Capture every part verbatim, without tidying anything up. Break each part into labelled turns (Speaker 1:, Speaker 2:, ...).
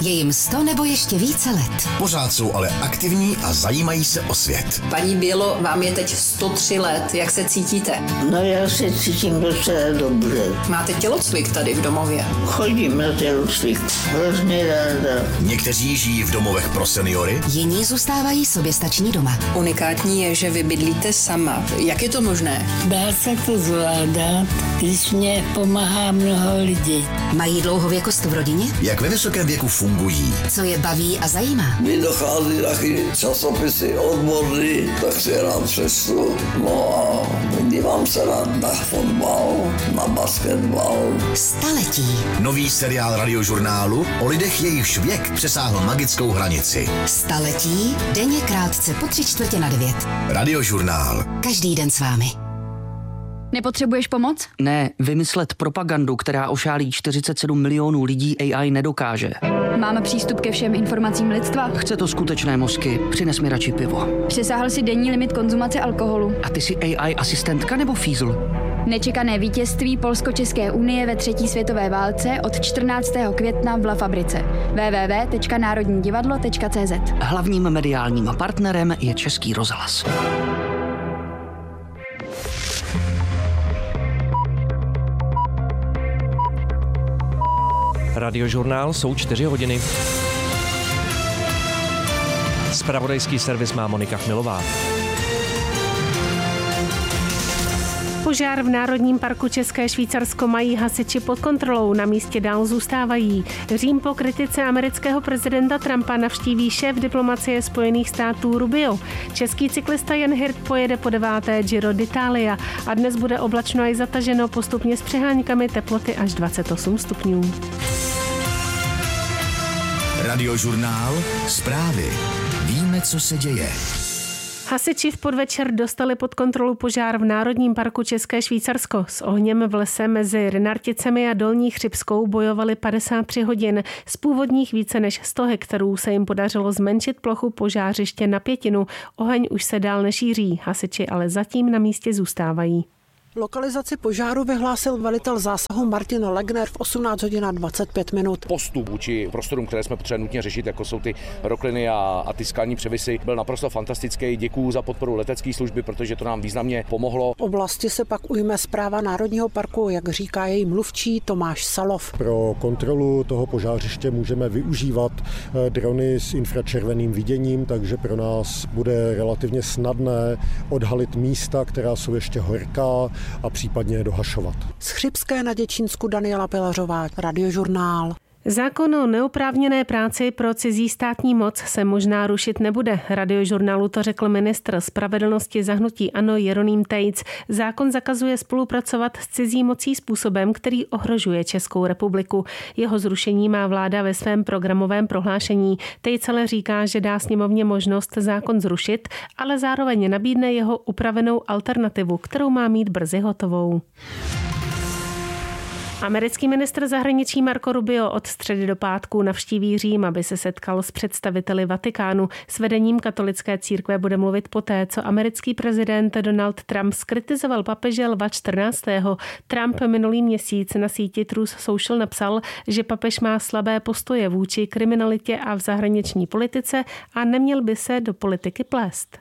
Speaker 1: Je jim sto nebo ještě více let.
Speaker 2: Pořád jsou ale aktivní a zajímají se o svět.
Speaker 3: Paní Bělo, vám je teď sto tři let. Jak se cítíte?
Speaker 4: No já se cítím docela dobře.
Speaker 3: Máte tělocvik tady v domově?
Speaker 4: Chodím na tělocvik. Hrozně ráda.
Speaker 2: Někteří žijí v domovech pro seniory.
Speaker 1: Jiní zůstávají soběstační doma.
Speaker 3: Unikátní je, že vy bydlíte sama. Jak je to možné?
Speaker 4: Dá se to zvládat, když mě pomáhá mnoho lidí.
Speaker 1: Mají dlouhověkost v rodině?
Speaker 2: Jak ve vysokém věku fungují?
Speaker 1: Co je baví a zajímá?
Speaker 5: Mně dochází taky časopisy odborný, tak si rád přečtu. No a dívám se rád na fotbal, na basketbal.
Speaker 1: Staletí.
Speaker 2: Nový seriál Radiožurnálu o lidech, jejichž věk přesáhl magickou hranici.
Speaker 1: Staletí, denně krátce po tři čtvrtě na devět.
Speaker 2: Radiožurnál.
Speaker 1: Každý den s vámi.
Speaker 6: Nepotřebuješ pomoc?
Speaker 7: Ne, vymyslet propagandu, která ošálí čtyřicet sedm milionů lidí, A I nedokáže.
Speaker 6: Máme přístup ke všem informacím lidstva?
Speaker 7: Chce to skutečné mozky, přines mi radši pivo.
Speaker 6: Přesáhl si denní limit konzumace alkoholu.
Speaker 7: A ty jsi A I asistentka nebo fízl?
Speaker 6: Nečekané vítězství Polsko-České unie ve třetí světové válce od čtrnáctého května v La Fabrice. w w w tečka národní divadlo tečka c z.
Speaker 7: Hlavním mediálním partnerem je Český rozhlas.
Speaker 8: Radiožurnál jsou čtyři hodiny. Zpravodajský servis má Monika Chmilová.
Speaker 9: Požár v Národním parku České Švýcarsko mají hasiči pod kontrolou, na místě dál zůstávají. Řím po kritice amerického prezidenta Trumpa navštíví šéf diplomacie Spojených států Rubio. Český cyklista Jan Hirt pojede po deváté Giro d'Italia a dnes bude oblačno i zataženo, postupně s přeháňkami, teploty až dvacet osm stupňů.
Speaker 2: Radiožurnál. Zprávy. Víme, co se děje.
Speaker 9: Hasiči v podvečer dostali pod kontrolu požár v Národním parku České Švýcarsko. S ohněm v lese mezi Rynarticemi a Dolní Chřibskou bojovali padesát tři hodin. Z původních více než sto hektarů se jim podařilo zmenšit plochu požářiště na pětinu. Oheň už se dál nešíří, hasiči ale zatím na místě zůstávají.
Speaker 10: Lokalizaci požáru vyhlásil velitel zásahu Martin Legner v osmnáct hodin a dvacet pět minut.
Speaker 11: Postup vůči prostorům, které jsme potřebovali nutně řešit, jako jsou ty rokliny a, a ty skalní převisy, byl naprosto fantastický. Děkuju za podporu letecké služby, protože to nám významně pomohlo.
Speaker 10: V oblasti se pak ujme správa Národního parku, jak říká její mluvčí Tomáš Salov.
Speaker 12: Pro kontrolu toho požářiště můžeme využívat drony s infračerveným viděním, takže pro nás bude relativně snadné odhalit místa, která jsou ještě horká, a případně dohašovat.
Speaker 10: Z Chřibské na Děčínsku Daniela Pilařová, Radiožurnál.
Speaker 9: Zákon o neoprávněné práci pro cizí státní moc se možná rušit nebude. Radiožurnálu to řekl ministr spravedlnosti za hnutí ANO Jeroným Tejc. Zákon zakazuje spolupracovat s cizí mocí způsobem, který ohrožuje Českou republiku. Jeho zrušení má vláda ve svém programovém prohlášení. Tejc ale říká, že dá sněmovně možnost zákon zrušit, ale zároveň nabídne jeho upravenou alternativu, kterou má mít brzy hotovou. Americký ministr zahraničí Marco Rubio od středy do pátku navštíví Řím, aby se setkal s představiteli Vatikánu. S vedením katolické církve bude mluvit poté, co americký prezident Donald Trump skritizoval papeže Lva čtrnáctého. Trump minulý měsíc na síti Truth Social napsal, že papež má slabé postoje vůči kriminalitě a v zahraniční politice a neměl by se do politiky plést.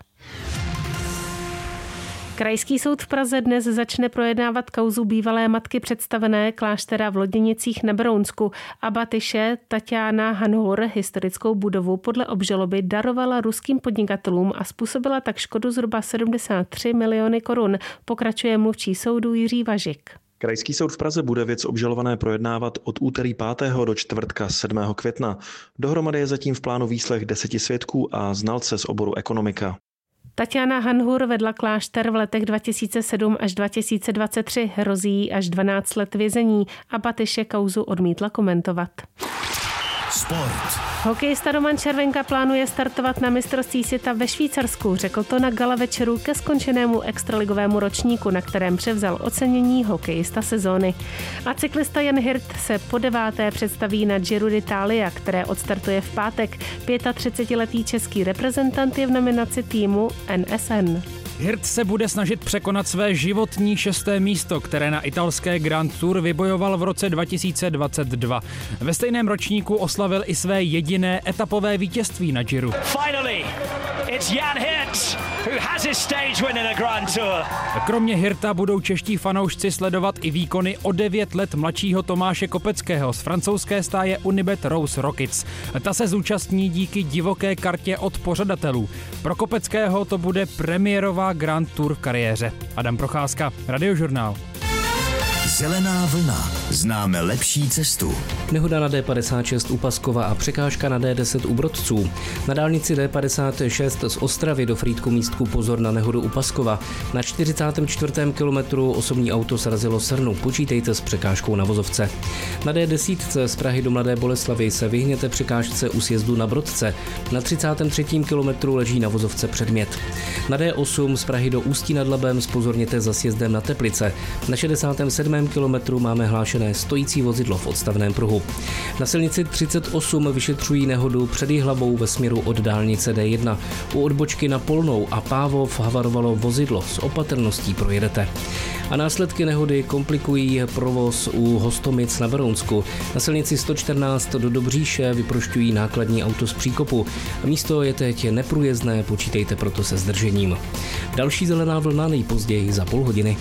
Speaker 9: Krajský soud v Praze dnes začne projednávat kauzu bývalé matky představené kláštera v Loděnicích na Berounsku. Abatyše Tatiana Hanhur historickou budovu podle obžaloby darovala ruským podnikatelům a způsobila tak škodu zhruba sedmdesát tři miliony korun, pokračuje mluvčí soudu Jiří Važik.
Speaker 13: Krajský soud v Praze bude věc obžalované projednávat od úterý pátého do čtvrtka sedmého května. Dohromady je zatím v plánu výslech deseti svědků a znalce z oboru ekonomika.
Speaker 9: Tatiana Hanhur vedla klášter v letech dva tisíce sedm až dva tisíce dvacet tři, hrozí až dvanáct let vězení a Batyše kauzu odmítla komentovat.
Speaker 2: Sport.
Speaker 9: Hokejista Roman Červenka plánuje startovat na mistrovství světa ve Švýcarsku, řekl to na gala večeru ke skončenému extraligovému ročníku, na kterém převzal ocenění hokejista sezóny. A cyklista Jan Hirt se po deváté představí na Giro d'Italia, které odstartuje v pátek. třicetiletý český reprezentant je v nominaci týmu N S N.
Speaker 14: Hirt se bude snažit překonat své životní šesté místo, které na italské Grand Tour vybojoval v roce dva tisíce dvacet dva. Ve stejném ročníku oslavil i své jediné etapové vítězství na Giro.
Speaker 15: Finally, it's Jan Hirt who has his stage win in a Grand Tour.
Speaker 14: Kromě Hirta budou čeští fanoušci sledovat i výkony o devět let mladšího Tomáše Kopeckého z francouzské stáje Unibet Rose Rockets. Ta se zúčastní díky divoké kartě od pořadatelů. Pro Kopeckého to bude premiérová Grand Tour v kariéře. Adam Procházka, Radiožurnál.
Speaker 2: Zelená vlna. Známe lepší cestu.
Speaker 16: Nehoda na D padesát šest u Paskova a překážka na D deset u Brodců. Na dálnici D padesát šest z Ostravy do Frýdku-Místku pozor na nehodu u Paskova. Na čtyřicátém čtvrtém kilometru osobní auto srazilo srnu. Počítejte s překážkou na vozovce. Na D deset z Prahy do Mladé Boleslavi se vyhněte překážce u sjezdu na Brodce. Na třicátém třetím kilometru leží na vozovce předmět. Na D osm z Prahy do Ústí nad Labem zpozorněte za sjezdem na Teplice. Na šedesátém sedmém kilometru máme hlášené stojící vozidlo v odstavném pruhu. Na silnici třicet osm vyšetřují nehodu před Jihlavou ve směru od dálnice D jedna. U odbočky na Polnou a Pávov havarovalo vozidlo, s opatrností projedete. A následky nehody komplikují provoz u Hostomic na Berounsku. Na silnici sto čtrnáct do Dobříše vyprošťují nákladní auto z příkopu. Místo je teď neprůjezdné, počítejte proto se zdržením. Další zelená vlna nejpozději za půl hodiny.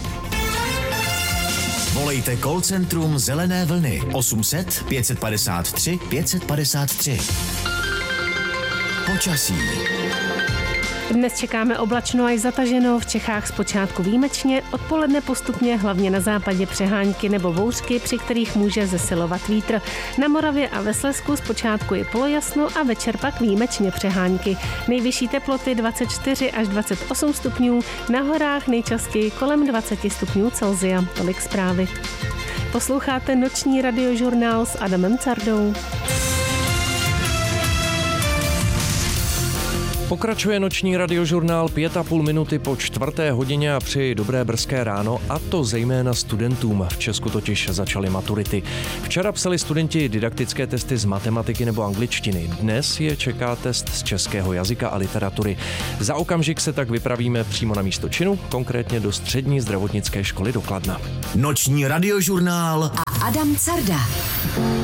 Speaker 2: Volejte call centrum Zelené vlny osm set pět padesát tři pět padesát tři. Počasí.
Speaker 9: Dnes čekáme oblačno až zataženo, v Čechách zpočátku výjimečně, odpoledne postupně hlavně na západě přehánky nebo bouřky, při kterých může zesilovat vítr. Na Moravě a ve Slezsku zpočátku je polojasno a večer pak výjimečně přehánky. Nejvyšší teploty dvacet čtyři až dvacet osm stupňů, na horách nejčastěji kolem dvacet stupňů Celsia. Tolik zprávy. Posloucháte noční radiožurnál s Adamem Cardou.
Speaker 8: Pokračuje noční radiožurnál pět a půl minuty po čtvrté hodině a přeji dobré brzké ráno, a to zejména studentům. V Česku totiž začaly maturity. Včera psali studenti didaktické testy z matematiky nebo angličtiny. Dnes je čeká test z českého jazyka a literatury. Za okamžik se tak vypravíme přímo na místo činu, konkrétně do střední zdravotnické školy do Kladna.
Speaker 2: Noční radiožurnál
Speaker 1: a Adam Carda.